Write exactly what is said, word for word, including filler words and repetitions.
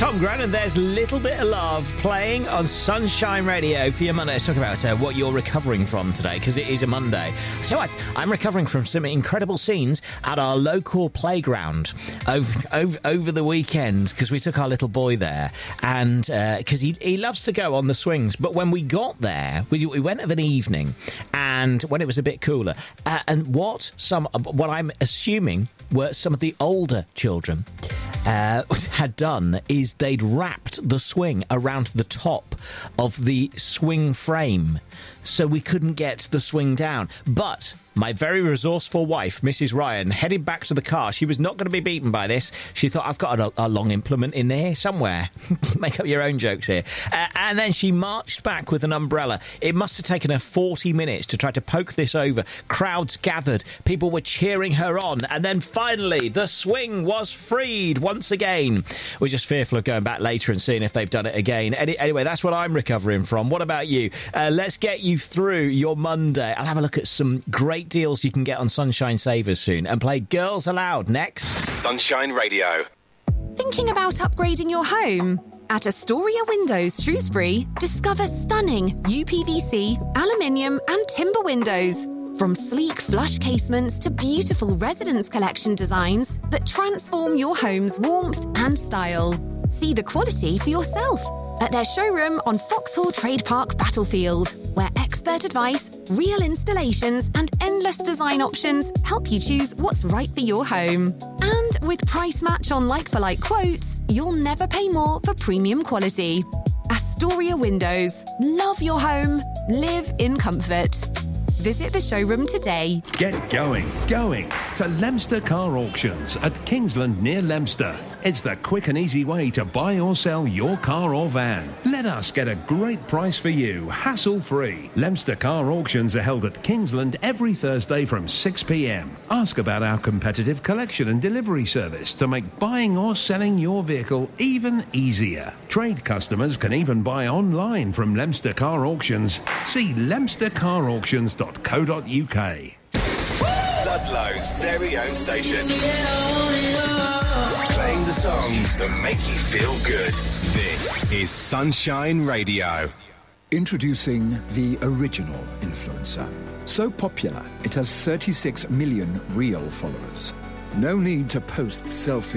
Tom Grant, and there's Little Bit of Love playing on Sunshine Radio for your Monday. Let's talk about uh, what you're recovering from today, because it is a Monday. So I, I'm recovering from some incredible scenes at our local playground over over, over the weekend, because we took our little boy there, and because uh, he, he loves to go on the swings. But when we got there, we, we went of an evening, and when it was a bit cooler, uh, and what some what I'm assuming were some of the older children Uh, had done is they'd wrapped the swing around the top of the swing frame so we couldn't get the swing down. But my very resourceful wife, Missus Ryan, headed back to the car. She was not going to be beaten by this. She thought, I've got a, a long implement in there somewhere. Make up your own jokes here. Uh, and then she marched back with an umbrella. It must have taken her forty minutes to try to poke this over. Crowds gathered. People were cheering her on. And then finally, the swing was freed once again. We're just fearful of going back later and seeing if they've done it again. Any, anyway, that's what I'm recovering from. What about you? Uh, let's get you through your Monday. I'll have a look at some great deals you can get on Sunshine Savers soon and play Girls Aloud next. Sunshine Radio. Thinking about upgrading your home? At Astoria Windows Shrewsbury, discover stunning U P V C, aluminium and timber windows. From sleek flush casements to beautiful residence collection designs that transform your home's warmth and style. See the quality for yourself at their showroom on Foxhall Trade Park Battlefield, where expert advice, real installations and endless design options help you choose what's right for your home. And with price match on like-for-like quotes, you'll never pay more for premium quality. Astoria Windows. Love your home. Live in comfort. Visit the showroom today. Get going, going to Leominster Car Auctions at Kingsland near Leominster. It's the quick and easy way to buy or sell your car or van. Let us get a great price for you, hassle-free. Leominster Car Auctions are held at Kingsland every Thursday from six p.m. Ask about our competitive collection and delivery service to make buying or selling your vehicle even easier. Trade customers can even buy online from Leominster Car Auctions. See leominster car auctions dot co dot uk. Ludlow's very own station. Playing the songs that make you feel good. This is Sunshine Radio. Introducing the original influencer. So popular, it has thirty-six million real followers. No need to post selfies.